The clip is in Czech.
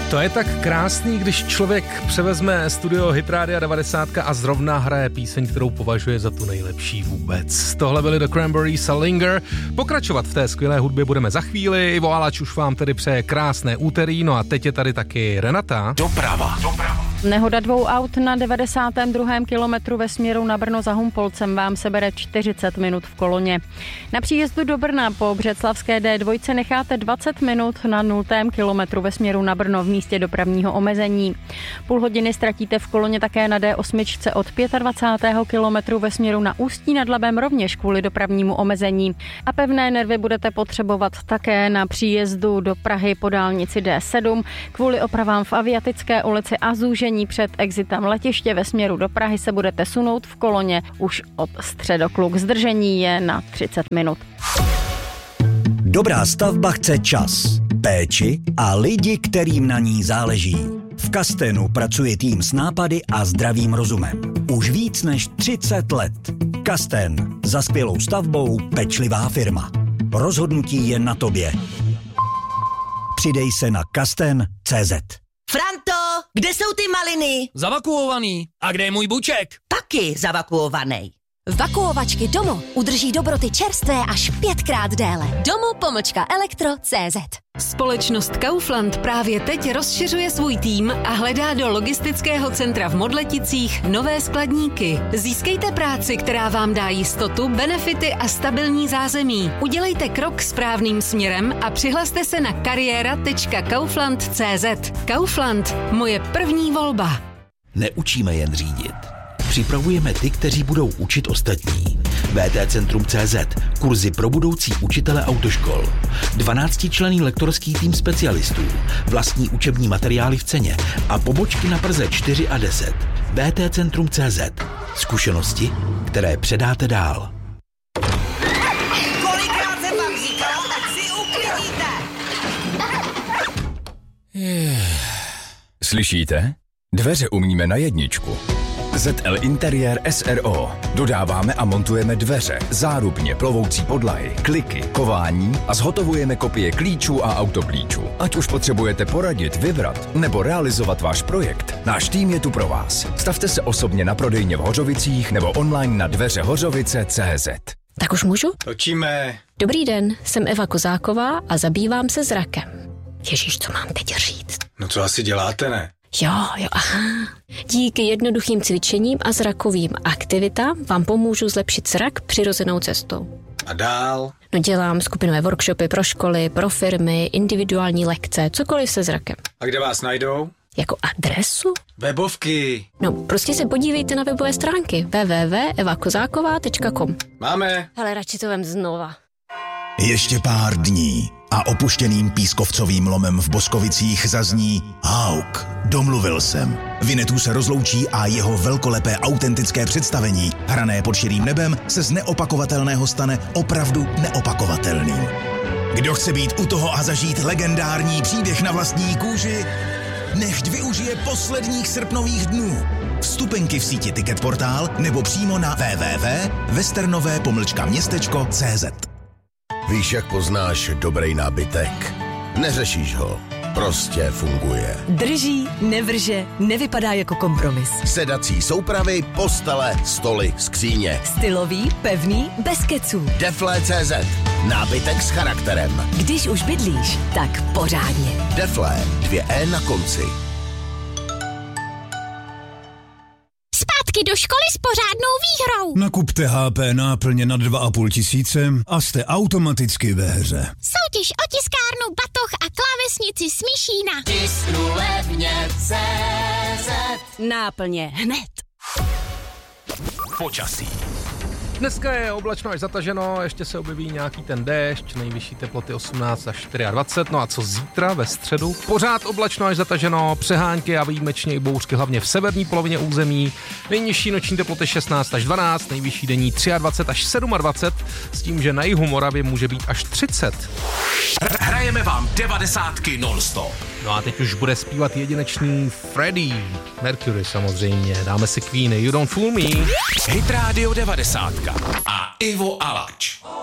To je tak krásný, když člověk převezme studio Hit Rádia 90 a zrovna hraje píseň, kterou považuje za tu nejlepší vůbec. Tohle byly The Cranberries a Linger. Pokračovat v té skvělé hudbě budeme za chvíli. Ivo Alač už vám tedy přeje krásné úterý, no a teď je tady taky Renata. Doprava. Nehoda 2 aut na 92. kilometru ve směru na Brno za Humpolcem vám sebere 40 minut v koloně. Na příjezdu do Brna po břeclavské D2 necháte 20 minut na 0. kilometru ve směru na Brno v místě dopravního omezení. Půl hodiny ztratíte v koloně také na D8 od 25. kilometru ve směru na Ústí nad Labem rovněž kvůli dopravnímu omezení. A pevné nervy budete potřebovat také na příjezdu do Prahy po dálnici D7 kvůli opravám v Aviatické ulici a zúžení před exitem letiště ve směru do Prahy se budete sunout v koloně už od Středokluk. Zdržení je na 30 minut. Dobrá stavba chce čas, péči a lidi, kterým na ní záleží. V Kastenu pracuje tým s nápady a zdravým rozumem. Už víc než 30 let. Kasten. Za skvělou stavbou pečlivá firma. Rozhodnutí je na tobě. Přidej se na kasten.cz. Franto, kde jsou ty maliny? Zavakuovaný. A kde je můj buček? Taky zavakuovaný. Vakuovačky Domo udrží dobroty čerstvé až 5krát déle. Domo-elektro.cz. Společnost Kaufland právě teď rozšiřuje svůj tým a hledá do logistického centra v Modleticích nové skladníky. Získejte práci, která vám dá jistotu, benefity a stabilní zázemí. Udělejte krok správným směrem a přihlaste se na kariéra.kaufland.cz. Kaufland, moje první volba. Neučíme jen řídit. Připravujeme ty, kteří budou učit ostatní. VTCentrum.cz, kurzy pro budoucí učitele autoškol. 12členný lektorský tým specialistů, vlastní učební materiály v ceně a pobočky na Praze 4 a 10. VTCentrum.cz, zkušenosti, které předáte dál. Kolikrát jsem vám říkala, tak si uklidíte. Slyšíte? Dveře umíme na jedničku. ZL Interiér SRO. Dodáváme a montujeme dveře, zárubně, plovoucí podlahy, kliky, kování a zhotovujeme kopie klíčů a autoklíčů. Ať už potřebujete poradit, vybrat nebo realizovat váš projekt, náš tým je tu pro vás. Stavte se osobně na prodejně v Hořovicích nebo online na dveřehořovice.cz. Tak už můžu? Točíme. Dobrý den, jsem Eva Kozáková a zabývám se zrakem. Ježíš, co mám teď říct? No co asi děláte, ne? Jo, aha. Díky jednoduchým cvičením a zrakovým aktivitám vám pomůžu zlepšit zrak přirozenou cestou. A dál? No dělám skupinové workshopy pro školy, pro firmy, individuální lekce, cokoliv se zrakem. A kde vás najdou? Jako adresu? Webovky. No, prostě se podívejte na webové stránky www.evakozáková.com. Máme. Ale radši to vem znova. Ještě pár dní a opuštěným pískovcovým lomem v Boskovicích zazní Hauk. Domluvil jsem. Vinetů se rozloučí a jeho velkolepé autentické představení, hrané pod širým nebem, se z neopakovatelného stane opravdu neopakovatelným. Kdo chce být u toho a zažít legendární příběh na vlastní kůži, nechť využije posledních srpnových dnů. Vstupenky v síti Ticketportál nebo přímo na www.westernové-městečko.cz. Víš, jak poznáš dobrý nábytek? Neřešíš ho. Prostě funguje. Drží, nevrže, nevypadá jako kompromis. Sedací soupravy, postele, stoly, skříně. Stylový, pevný, bez keců. Deflé.cz. Nábytek s charakterem. Když už bydlíš, tak pořádně. Deflé. 2 na konci. Zpátky do školy s pořádnou výhrou. Nakupte HP náplně nad 2,5 tisíce a jste automaticky ve hře. Soutěž o tiskárnu, batoh a klávesnici Smíšína. Tisknu levně CZ. Náplně hned. Počasí. Dneska je oblačno až zataženo, ještě se objeví nějaký ten déšť, nejvyšší teploty 18 až 24, no a co zítra ve středu? Pořád oblačno až zataženo, přehánky a výjimečně i bouřky, hlavně v severní polovině území. Nejnižší noční teploty 16 až 12, nejvyšší denní 23 až 27, s tím, že na jihu Moravy může být až 30. Hrajeme vám 90 non-stop. No a teď už bude zpívat jedinečný Freddie Mercury samozřejmě. Dáme si Queen, You Don't Fool Me. Hit Radio 90 a Ivo Alač.